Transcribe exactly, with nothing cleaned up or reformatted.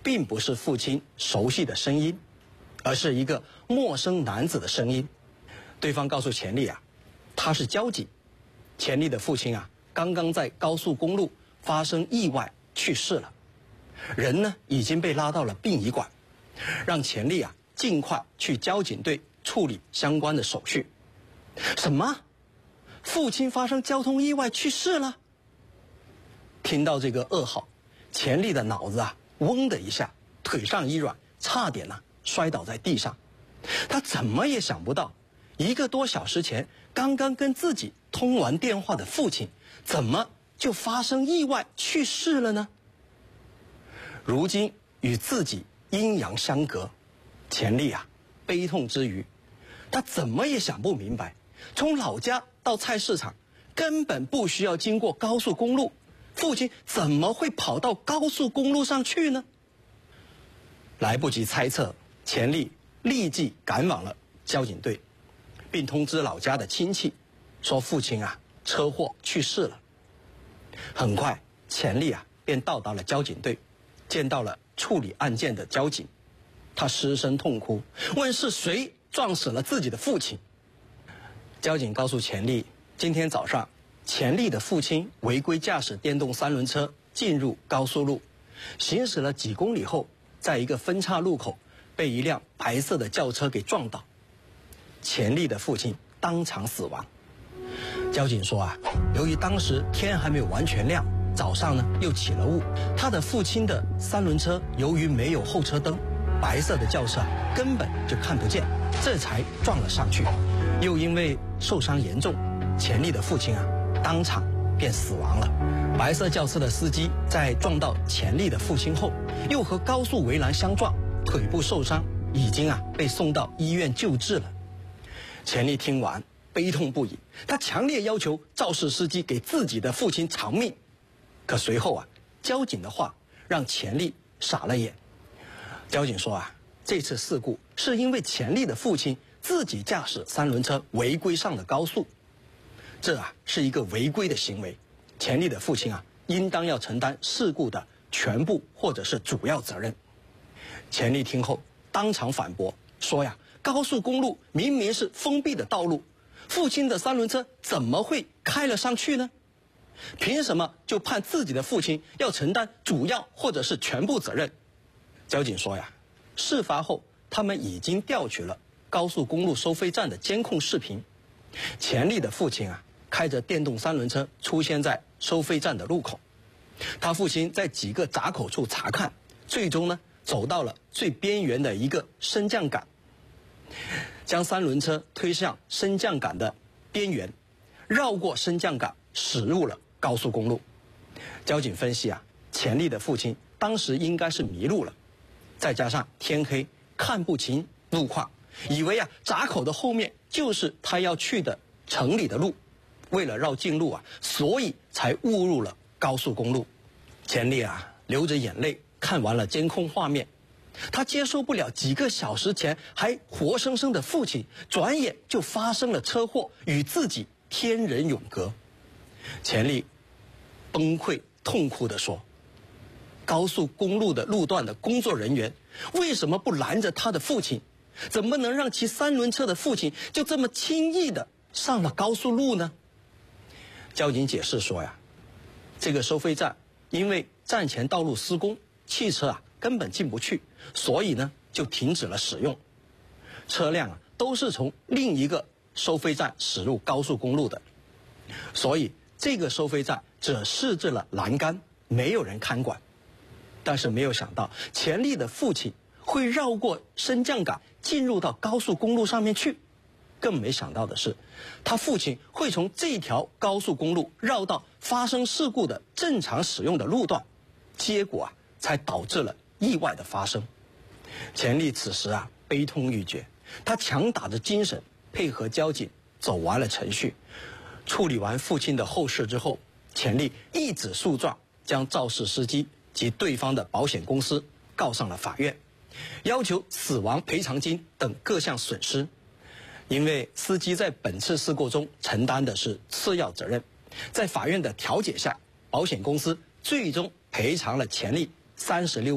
并不是父亲熟悉的声音，而是一个陌生男子的声音。对方告诉钱丽啊，他是交警，钱丽的父亲啊，刚刚在高速公路发生意外去世了，人呢已经被拉到了殡仪馆，让钱丽啊尽快去交警队处理相关的手续。什么？父亲发生交通意外去世了？听到这个噩耗，钱丽的脑子啊嗡的一下，腿上一软，差点呢、啊、摔倒在地上。他怎么也想不到，一个多小时前刚刚跟自己通完电话的父亲，怎么就发生意外去世了呢？如今与自己阴阳相隔，钱丽啊悲痛之余，他怎么也想不明白，从老家到菜市场根本不需要经过高速公路，父亲怎么会跑到高速公路上去呢？来不及猜测，钱丽立即赶往了交警队，并通知老家的亲戚，说父亲啊车祸去世了。很快，钱丽啊便到达了交警队，见到了处理案件的交警，他失声痛哭，问是谁撞死了自己的父亲。交警告诉钱丽，今天早上钱丽的父亲违规驾驶电动三轮车进入高速路，行驶了几公里后，在一个分岔路口被一辆白色的轿车给撞倒，钱丽的父亲当场死亡。交警说啊，由于当时天还没有完全亮，早上呢又起了雾，他的父亲的三轮车由于没有后车灯，白色的轿车根本就看不见，这才撞了上去。又因为受伤严重，钱丽的父亲啊当场便死亡了。白色轿车的司机在撞到钱丽的父亲后，又和高速围栏相撞，腿部受伤，已经啊被送到医院救治了。钱丽听完悲痛不已，他强烈要求肇事司机给自己的父亲偿命。可随后啊，交警的话让钱丽傻了眼。交警说啊，这次事故是因为钱丽的父亲自己驾驶三轮车违规上了高速，这啊是一个违规的行为，钱丽的父亲啊应当要承担事故的全部或者是主要责任。钱丽听后当场反驳说呀，高速公路明明是封闭的道路，父亲的三轮车怎么会开了上去呢？凭什么就判自己的父亲要承担主要或者是全部责任？交警说呀，事发后他们已经调取了高速公路收费站的监控视频，钱丽的父亲啊开着电动三轮车出现在收费站的路口，他父亲在几个闸口处查看，最终呢走到了最边缘的一个升降杆，将三轮车推向升降杆的边缘，绕过升降杆驶入了高速公路。交警分析啊，钱丽的父亲当时应该是迷路了，再加上天黑看不清路况，以为啊闸口的后面就是他要去的城里的路，为了绕近路啊，所以才误入了高速公路。钱丽啊流着眼泪看完了监控画面，他接受不了几个小时前还活生生的父亲，转眼就发生了车祸，与自己天人永隔。钱丽崩溃痛哭地说，高速公路的路段的工作人员为什么不拦着他的父亲？怎么能让骑三轮车的父亲就这么轻易的上了高速路呢？交警解释说呀，这个收费站因为站前道路施工，汽车啊根本进不去，所以呢就停止了使用，车辆啊都是从另一个收费站驶入高速公路的，所以这个收费站只设置了栏杆，没有人看管。但是没有想到钱丽的父亲会绕过升降杆进入到高速公路上面去，更没想到的是他父亲会从这条高速公路绕到发生事故的正常使用的路段，结果啊才导致了意外的发生。钱丽此时啊悲痛欲绝，他强打着精神配合交警走完了程序。处理完父亲的后事之后，钱丽一纸诉状将肇事司机及对方的保险公司告上了法院，要求死亡赔偿金等各项损失。因为司机在本次事故中承担的是次要责任，在法院的调解下，保险公司最终赔偿了钱丽三十六